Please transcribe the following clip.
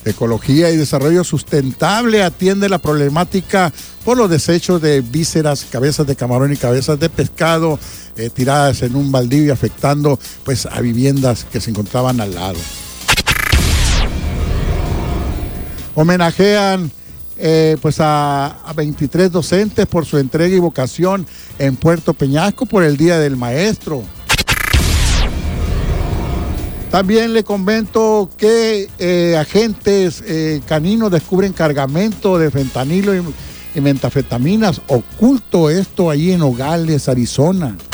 Ecología y Desarrollo Sustentable atiende la problemática por los desechos de vísceras, cabezas de camarón y cabezas de pescado tiradas en un baldío y afectando pues a viviendas que se encontraban al lado. Homenajean pues a 23 docentes por su entrega y vocación en Puerto Peñasco por el Día del Maestro. También le comento que agentes caninos descubren cargamento de fentanilo y metafetaminas oculto, esto ahí en Nogales, Arizona.